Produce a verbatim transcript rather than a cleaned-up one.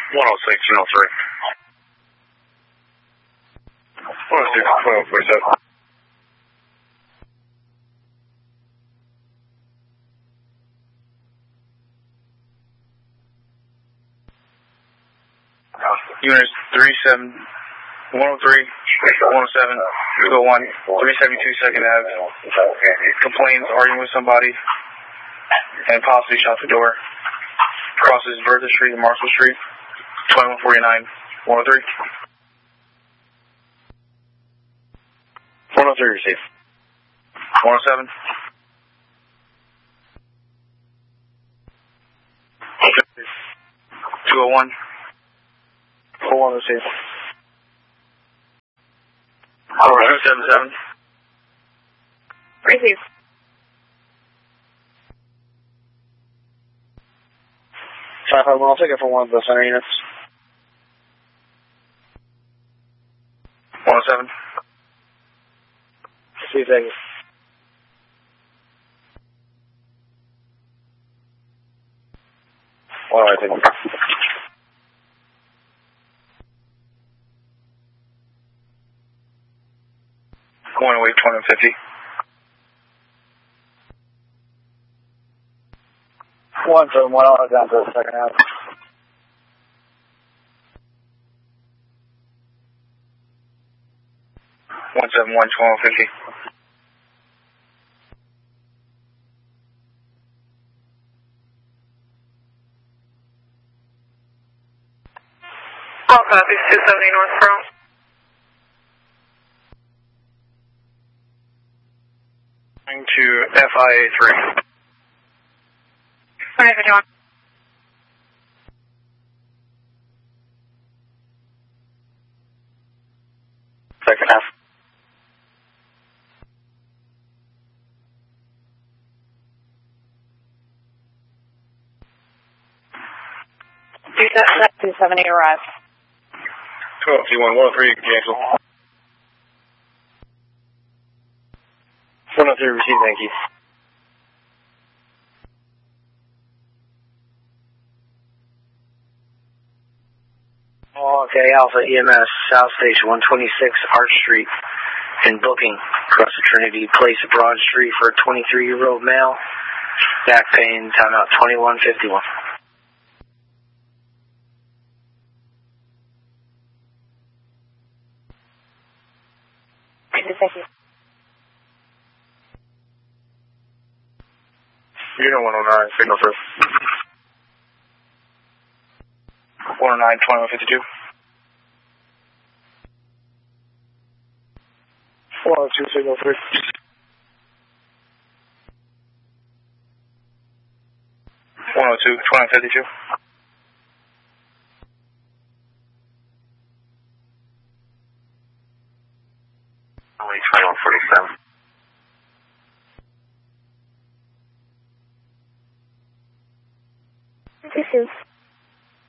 one oh six, one oh three. one oh six, one oh forty-seven. Units three seven, one oh three, one oh seven, two oh one, three seventy-two second Avenue. Complains arguing with somebody and possibly shot the door. Crosses Bertha Street and Marshall Street, twenty-one forty-nine, one oh three. one oh three received. one oh seven. two oh one. four one received. two seven seven. Received. five five one, I'll take it for one of the center units. one oh seven. See, thank you. All right, thank you. one oh eight, twenty fifty. one seven one, I'll down to the second half. one seven one, twelve fifty. All copies, two seventy North Pearl. Going to F I A three. twenty fifty-one. Second half. two seventy arrived. twelve T one, one oh three, cancel. one oh three, receive, thank you. Oh, okay, Alpha E M S, South Station, one twenty-six Arch Street, in booking, across the Trinity Place, Broad Street, for a twenty-three-year-old male. Back pain, timeout twenty-one fifty-one. Thank you. Unit one oh nine, signal through. one oh nine, twenty-one fifty-two. one oh two, signal three. one oh two, twenty fifty-two. twenty-one forty-seven. This is